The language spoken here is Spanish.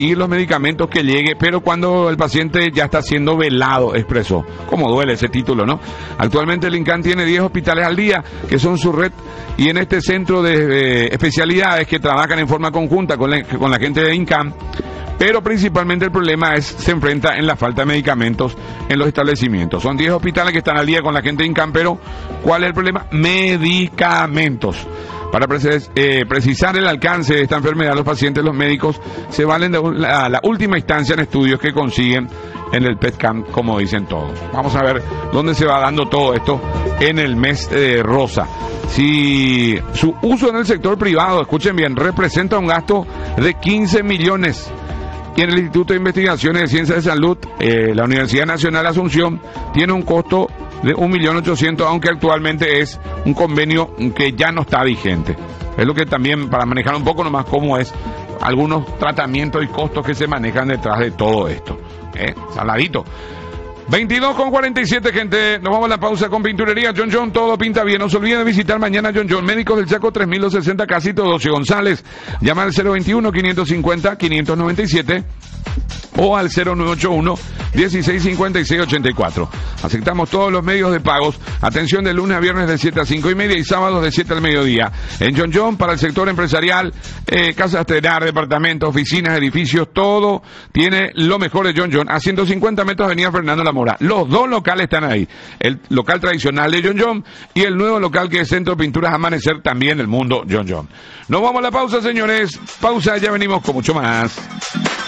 y los medicamentos que llegue, pero cuando el paciente ya está siendo velado, expresó. Cómo duele ese título, ¿no? Actualmente el INCAN tiene 10 hospitales al día, que son su red, y en este centro de especialidades que trabajan en forma conjunta con la gente de INCAN, pero principalmente el problema se enfrenta en la falta de medicamentos en los establecimientos. Son 10 hospitales que están al día con la gente de INCAN, pero ¿cuál es el problema? Medicamentos. Para precisar el alcance de esta enfermedad, los pacientes, los médicos, se valen de la última instancia en estudios que consiguen en el PETCAM, como dicen todos. Vamos a ver dónde se va dando todo esto en el mes rosa. Si su uso en el sector privado, escuchen bien, representa un gasto de 15 millones. Y en el Instituto de Investigaciones de Ciencias de Salud, la Universidad Nacional Asunción, tiene un costo de 1.800.000, aunque actualmente es un convenio que ya no está vigente. Es lo que también, para manejar un poco nomás cómo es, algunos tratamientos y costos que se manejan detrás de todo esto. Saladito. 22:47, gente. Nos vamos a la pausa con Pinturería John John. Todo pinta bien. No se olviden de visitar mañana John John. Médicos del Chaco 3060, Casito 12 González. Llama al 021-550-597 o al 0981-165684. Aceptamos todos los medios de pagos. Atención de lunes a viernes de 7 a 5:30 y sábados de 7 al mediodía. En John John, para el sector empresarial, casas telar, departamentos, oficinas, edificios, todo tiene lo mejor de John John. A 150 metros de Avenida Fernando La Mora. Los dos locales están ahí. El local tradicional de John John y el nuevo local que es Centro Pinturas Amanecer, también el mundo John John. Nos vamos a la pausa, señores. Pausa, ya venimos con mucho más.